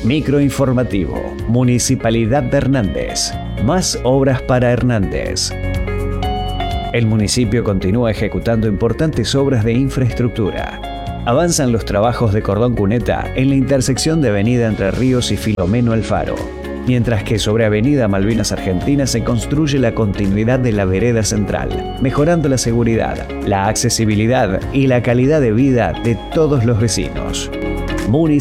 Microinformativo. Municipalidad de Hernández. Más obras para Hernández. El municipio continúa ejecutando importantes obras de infraestructura. Avanzan los trabajos de cordón cuneta en la intersección de Avenida Entre Ríos y Filomeno Alfaro, mientras que sobre Avenida Malvinas Argentina se construye la continuidad de la vereda central, mejorando la seguridad, la accesibilidad y la calidad de vida de todos los vecinos.